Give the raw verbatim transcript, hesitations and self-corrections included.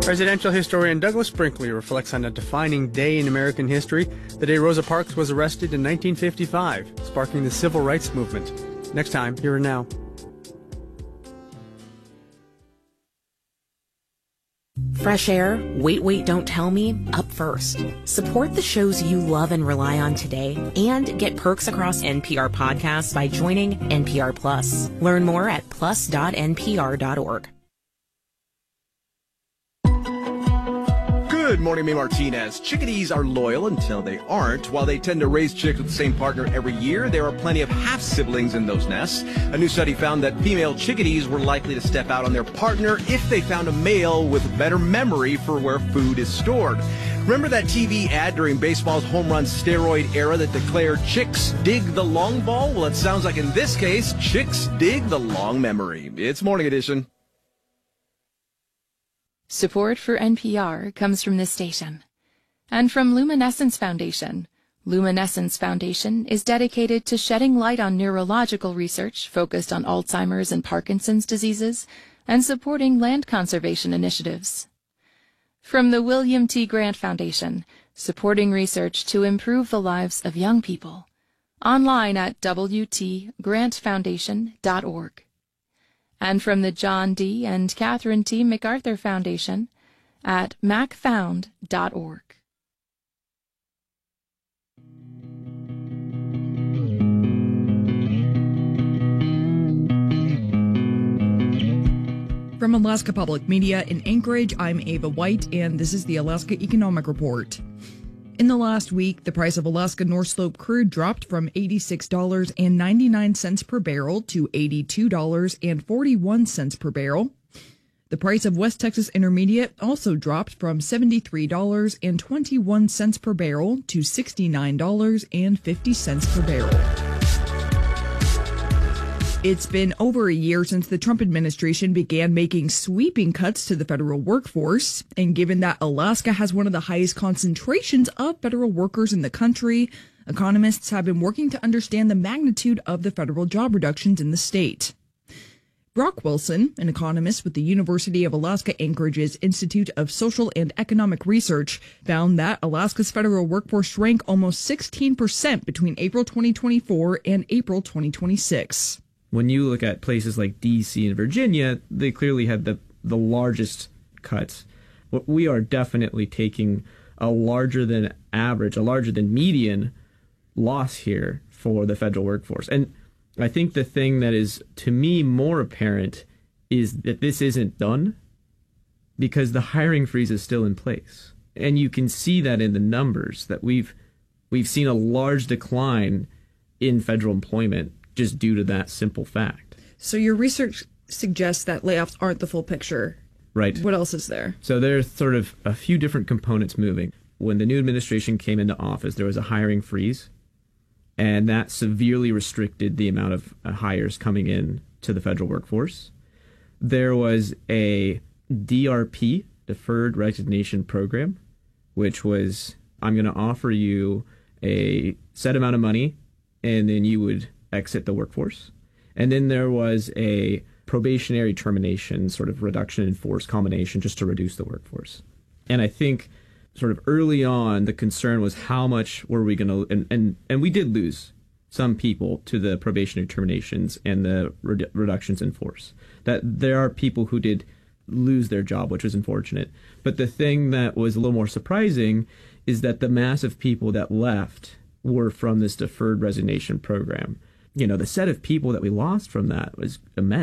Presidential historian Douglas Brinkley reflects on a defining day in American history, the day Rosa Parks was arrested in nineteen fifty-five, sparking the civil rights movement. Next time, Here and Now. Fresh air, Wait, Wait, Don't Tell Me, up first. Support the shows you love and rely on today and get perks across N P R podcasts by joining N P R Plus. Learn more at plus dot n p r dot org. Good morning, May Martinez. Chickadees are loyal until they aren't. While they tend to raise chicks with the same partner every year, there are plenty of half-siblings in those nests. A new study found that female chickadees were likely to step out on their partner if they found a male with better memory for where food is stored. Remember that T V ad during baseball's home run steroid era that declared chicks dig the long ball? Well, it sounds like in this case, chicks dig the long memory. It's Morning Edition. Support for N P R comes from this station and from Luminescence Foundation. Luminescence Foundation is dedicated to shedding light on neurological research focused on Alzheimer's and Parkinson's diseases and supporting land conservation initiatives. From the William T. Grant Foundation, supporting research to improve the lives of young people. Online at w t grant foundation dot org. And from the John D. and Catherine T. MacArthur Foundation at mac found dot org. From Alaska Public Media in Anchorage, I'm Ava White, and this is the Alaska Economic Report. In the last week, the price of Alaska North Slope crude dropped from eighty-six dollars and ninety-nine cents per barrel to eighty-two dollars and forty-one cents per barrel. The price of West Texas Intermediate also dropped from seventy-three dollars and twenty-one cents per barrel to sixty-nine dollars and fifty cents per barrel. It's been over a year since the Trump administration began making sweeping cuts to the federal workforce. And given that Alaska has one of the highest concentrations of federal workers in the country, economists have been working to understand the magnitude of the federal job reductions in the state. Brock Wilson, an economist with the University of Alaska Anchorage's Institute of Social and Economic Research, found that Alaska's federal workforce shrank almost sixteen percent between April twenty twenty-four and April twenty twenty-six. When you look at places like D C and Virginia, they clearly had the, the largest cuts. We are definitely taking a larger than average, a larger than median loss here for the federal workforce. And I think the thing that is, to me, more apparent is that this isn't done because the hiring freeze is still in place. And you can see that in the numbers, that we've we've seen a large decline in federal employment just due to that simple fact. So your research suggests that layoffs aren't the full picture. Right. What else is there? So there's sort of a few different components moving. When the new administration came into office, there was a hiring freeze, and that severely restricted the amount of uh, hires coming in to the federal workforce. There was a D R P, Deferred Resignation Program, which was, I'm going to offer you a set amount of money, and then you would exit the workforce. And then there was a probationary termination, sort of reduction in force combination, just to reduce the workforce. And I think sort of early on, the concern was how much were we going to, and, and, and we did lose some people to the probationary terminations and the redu- reductions in force. That there are people who did lose their job, which was unfortunate. But the thing that was a little more surprising is that the mass of people that left were from this deferred resignation program. You know, the set of people that we lost from that was immense.